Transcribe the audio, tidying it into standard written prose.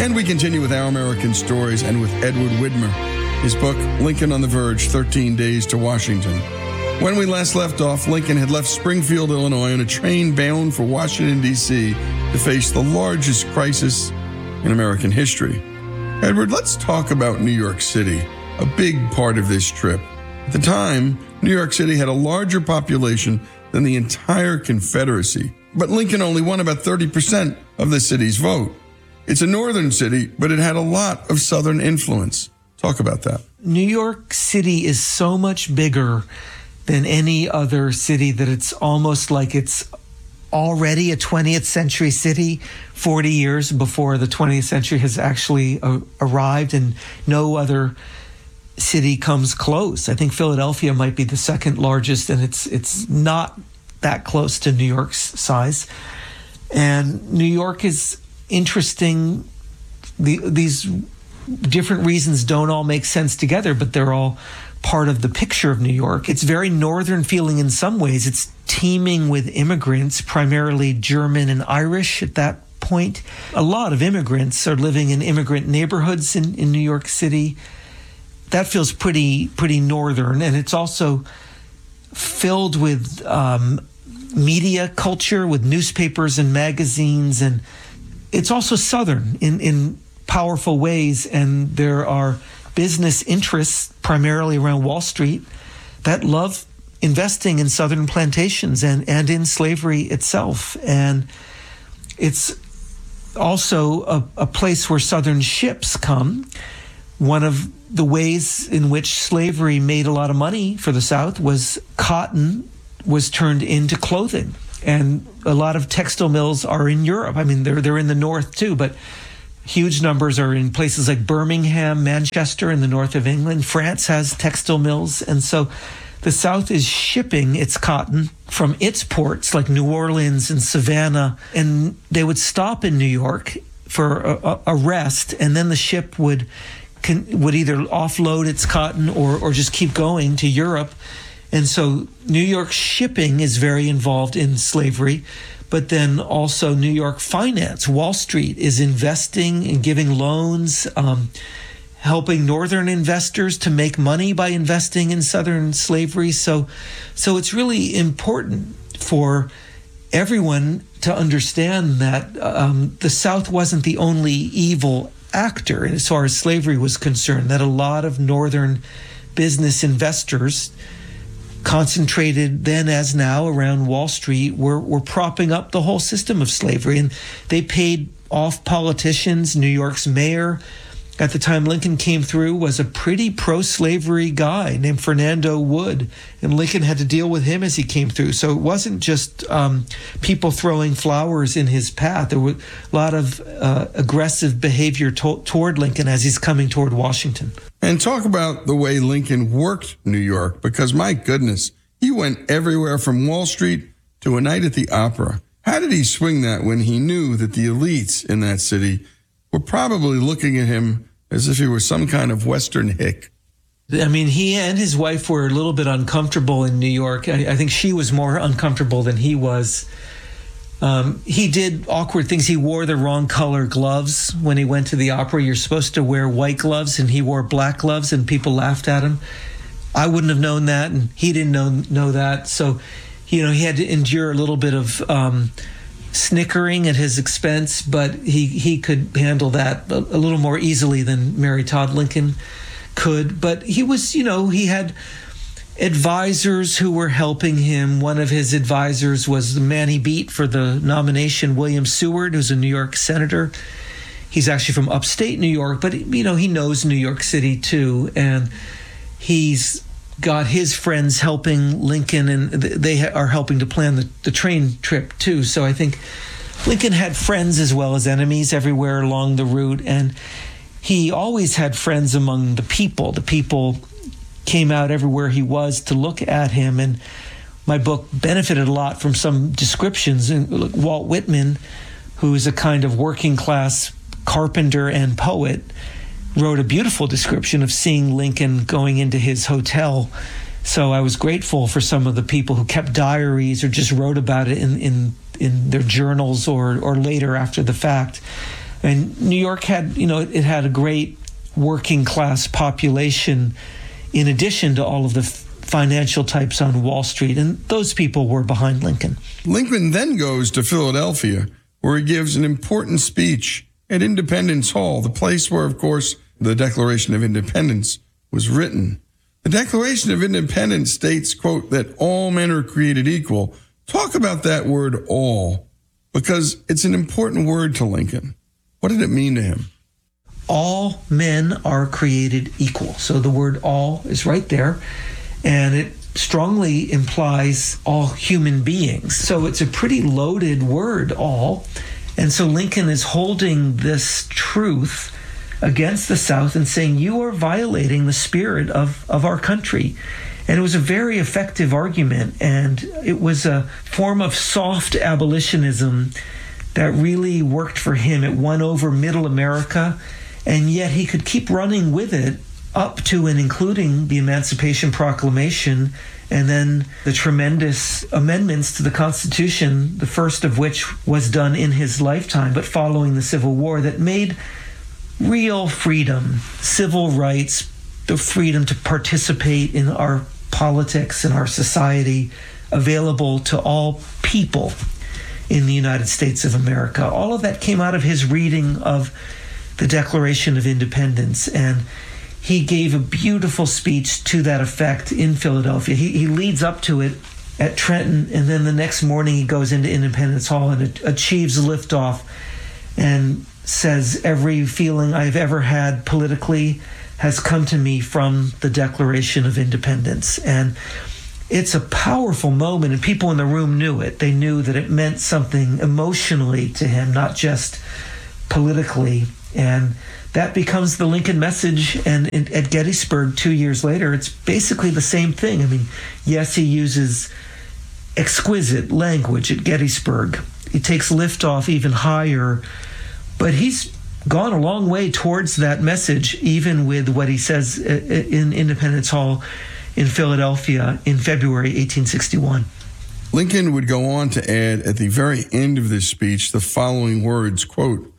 And we continue with Our American Stories and with Edward Widmer. His book, Lincoln on the Verge, 13 Days to Washington. When we last left off, Lincoln had left Springfield, Illinois on a train bound for Washington, D.C. to face the largest crisis in American history. Edward, let's talk about New York City, a big part of this trip. At the time, New York City had a larger population than the entire Confederacy, but Lincoln only won about 30% of the city's vote. It's a northern city, but it had a lot of southern influence. Talk about that. New York City is so much bigger than any other city that it's almost like it's already a 20th century city 40 years before the 20th century has actually arrived, and no other city comes close. I think Philadelphia might be the second largest, and it's not that close to New York's size. And New York is interesting. These different reasons don't all make sense together, but they're all part of the picture of New York. It's very northern feeling in some ways. It's teeming with immigrants, primarily German and Irish at that point. A lot of immigrants are living in immigrant neighborhoods in New York City. That feels pretty northern, and it's also filled with media culture, with newspapers and magazines, and it's also southern in powerful ways, and there are business interests, primarily around Wall Street, that love investing in southern plantations and in slavery itself. And it's also a place where southern ships come. One of the ways in which slavery made a lot of money for the South was cotton was turned into clothing. And a lot of textile mills are in Europe. I mean, they're in the North too, but huge numbers are in places like Birmingham, Manchester in the north of England. France has textile mills. And so the South is shipping its cotton from its ports like New Orleans and Savannah. And they would stop in New York for a rest. And then the ship would either offload its cotton or just keep going to Europe. And so New York shipping is very involved in slavery. But then also New York finance, Wall Street is investing and giving loans, helping northern investors to make money by investing in southern slavery. So it's really important for everyone to understand that the South wasn't the only evil actor as far as slavery was concerned, that a lot of northern business investors concentrated then as now around Wall Street were propping up the whole system of slavery. And they paid off politicians. New York's mayor at the time Lincoln came through was a pretty pro-slavery guy named Fernando Wood, and Lincoln had to deal with him as he came through. So it wasn't just people throwing flowers in his path. There was a lot of aggressive behavior toward Lincoln as he's coming toward Washington. And talk about the way Lincoln worked New York, because my goodness, he went everywhere from Wall Street to a night at the opera. How did he swing that when he knew that the elites in that city were probably looking at him as if he were some kind of Western hick? I mean, he and his wife were a little bit uncomfortable in New York. I think she was more uncomfortable than he was. He did awkward things. He wore the wrong color gloves when he went to the opera. You're supposed to wear white gloves, and he wore black gloves, and people laughed at him. I wouldn't have known that, and he didn't know that. So, he had to endure a little bit of snickering at his expense, but he could handle that a little more easily than Mary Todd Lincoln could. But he was, he had advisors who were helping him. One of his advisors was the man he beat for the nomination, William Seward, who's a New York senator. He's actually from upstate New York, but he knows New York City too, and he's got his friends helping Lincoln, and they are helping to plan the train trip too. So I think Lincoln had friends as well as enemies everywhere along the route, and he always had friends among the people. The people came out everywhere he was to look at him, and my book benefited a lot from some descriptions. Walt Whitman, who is a kind of working class carpenter and poet, wrote a beautiful description of seeing Lincoln going into his hotel. So I was grateful for some of the people who kept diaries or just wrote about it in their journals or later after the fact. And New York had, it had a great working class population in addition to all of the financial types on Wall Street, and those people were behind Lincoln. Lincoln then goes to Philadelphia, where he gives an important speech at Independence Hall, the place where, of course, the Declaration of Independence was written. The Declaration of Independence states, quote, that all men are created equal. Talk about that word all, because it's an important word to Lincoln. What did it mean to him? All men are created equal. So the word all is right there, and it strongly implies all human beings. So it's a pretty loaded word, all. And so Lincoln is holding this truth against the South and saying, you are violating the spirit of our country. And it was a very effective argument, and it was a form of soft abolitionism that really worked for him. It won over middle America, and yet he could keep running with it up to and including the Emancipation Proclamation and then the tremendous amendments to the Constitution, the first of which was done in his lifetime, but following the Civil War, that made real freedom, civil rights, the freedom to participate in our politics and our society available to all people in the United States of America. All of that came out of his reading of the Declaration of Independence, and he gave a beautiful speech to that effect in Philadelphia. He leads up to it at Trenton, and then the next morning he goes into Independence Hall and achieves liftoff and says, every feeling I've ever had politically has come to me from the Declaration of Independence. And it's a powerful moment, and people in the room knew it. They knew that it meant something emotionally to him, not just politically. And that becomes the Lincoln message. And at Gettysburg 2 years later, it's basically the same thing. I mean, yes, he uses exquisite language at Gettysburg. He takes liftoff even higher, but he's gone a long way towards that message, even with what he says in Independence Hall in Philadelphia in February 1861. Lincoln would go on to add at the very end of this speech the following words, quote,